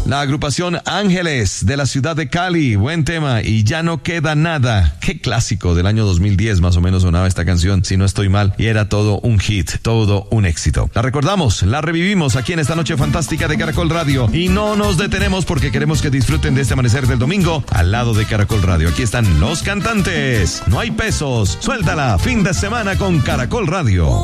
La agrupación Ángeles de la ciudad de Cali, buen tema, y Ya no queda nada. Qué clásico del año 2010 más o menos sonaba esta canción, si no estoy mal, y era todo un hit, todo un éxito. La recordamos, la revivimos aquí en esta noche fantástica de Caracol Radio, y no nos detenemos porque queremos que disfruten de este amanecer del domingo al lado de Caracol Radio. Aquí están los cantantes. No hay pesos, suéltala, fin de semana con Caracol Radio.